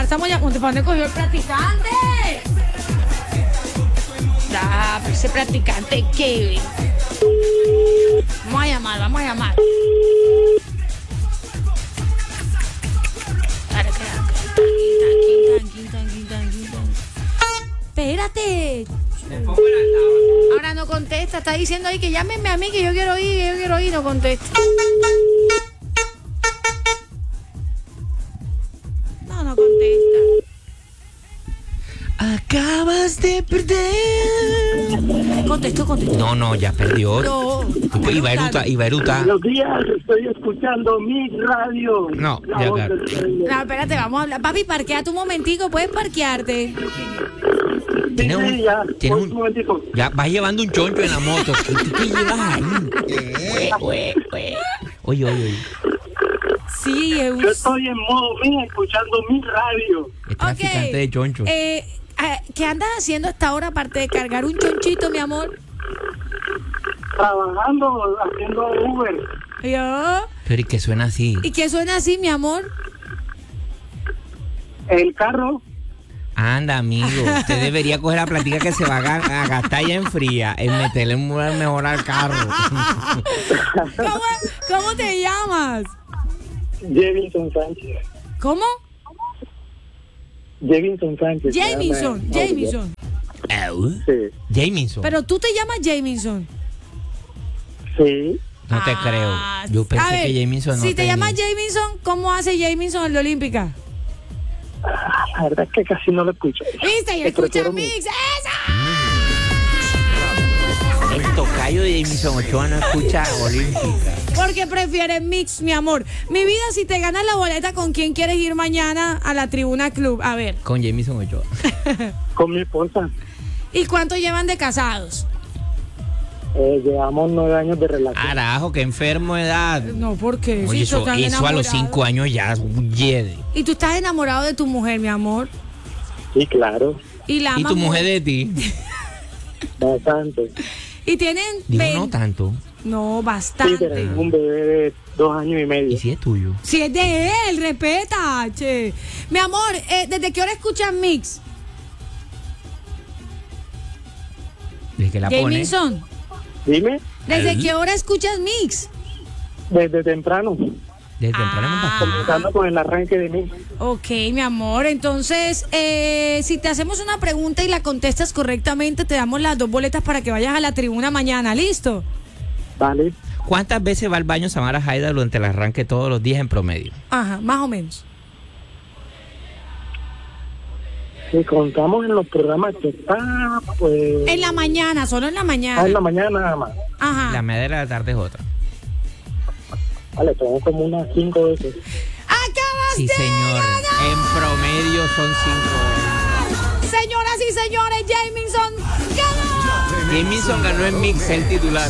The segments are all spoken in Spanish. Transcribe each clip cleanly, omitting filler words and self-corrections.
estamos ya. ¿Para dónde cogió el practicante? Pero ese practicante, ¿qué? Vamos a llamar. Espérate. Ahora no contesta, está diciendo ahí que llámenme a mí, que yo quiero ir, no contesta. No contesta. Acabas de perder. Contestó. No, ya perdió. No. Iba Eruta. Buenos días, estoy escuchando mi radio. No, La ya, voz claro. del sueño. No, espérate, vamos a hablar. Papi, parqueate un momentico, ¿puedes parquearte? Tienes Sí, ya, tienes un momentico. Ya vas llevando un choncho en la moto. ¿Qué llevas ahí? Oye. Sí, Yo estoy en modo mía escuchando mi radio. Es traficante de choncho. ¿Qué andas haciendo hasta ahora aparte de cargar un chonchito, mi amor? Trabajando, haciendo Uber. ¿Yo? Pero ¿y qué suena así? ¿Y qué suena así, mi amor? El carro. Anda, amigo. Usted debería coger la platica que se va a gastar ya en fría, en meterle mejor al carro. ¿Cómo te llamas? Jevinson Sánchez. ¿Cómo? Jevinson Sánchez. Jamison. Sí. Jamison. Pero tú te llamas Jamison. Sí. No te creo. Yo pensé A ver, que Jamison no si te tenía. llamas Jamison, ¿cómo hace Jamison en la Olímpica? La verdad es que casi no lo escucho. ¿Viste? Y Te escucha prefiero Mix. ¡Esa! El tocayo de Jamison Ochoa no escucha Olímpica. Porque prefieres Mix, mi amor. Mi vida, si te ganas la boleta, ¿con quién quieres ir mañana a la Tribuna Club? A ver. Con Jamison Ochoa. Con mi esposa. ¿Y cuánto llevan de casados? Llevamos 9 años de relación. Carajo, qué enfermo edad. No, ¿por qué? Oye, Si tú estás eso a los enamorado. 5 años ya es un yede. ¿Y tú estás enamorado de tu mujer, mi amor? Sí, claro. ¿Y la ¿Y amas tu mujer mucho? de ti? Bastante. ¿Y tienen Digo, ven- no tanto. No, Sí, bastante. tenemos un bebé de 2 años y medio. ¿Y si es tuyo? Si es de él, respeta, che. Mi amor, ¿desde qué hora escuchas Mix? ¿Desde que la pone? Jamison, Dime, ¿desde qué hora escuchas Mix? desde temprano, Desde temprano me pasó. comenzando con el arranque de mí. Ok, mi amor, entonces, si te hacemos una pregunta y la contestas correctamente, te damos las 2 boletas para que vayas a la tribuna mañana, ¿listo? Vale. ¿Cuántas veces va al baño Samara Haida durante el arranque todos los días en promedio? Ajá, más o menos. Si contamos en los programas que está, pues... En la mañana, solo en la mañana. en la mañana nada más. Ajá. La media de la tarde es otra. Vale, son como unas 5 veces. ¡Acabas Sí, de señor. ganar! En promedio son 5 Señoras y señores, Jamison ganó. Jamison ganó en Mix el titular.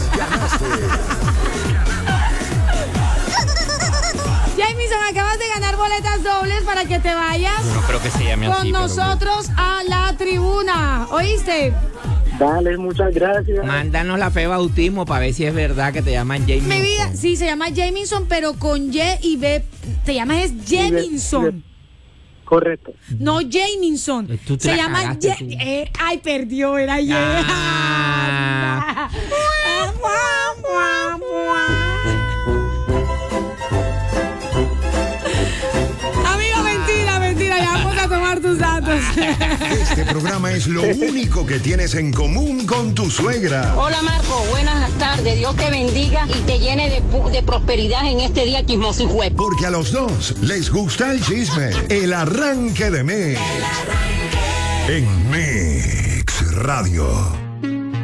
Jamison, acabas de ganar boletas dobles para que te vayas No creo que se llame así. con nosotros a la tribuna. ¿Oíste? Dale, muchas gracias. Mándanos la fe de bautismo para ver si es verdad que te llaman Jamison. Mi vida, sí, se llama Jamison, pero con Y y B. Te llamas es Jamison. Correcto. No Jamison. Tú te Se la llama cagaste tú. ay, perdió, era Y. Ah. Amigo, mentira, ya vamos a tomar tus datos. Este programa es lo único que tienes en común con tu suegra. Hola Marco, buenas tardes. Dios te bendiga y te llene de prosperidad en este día chismoso y juez. Porque a los dos les gusta el chisme. El arranque de Mix. En Mix Radio.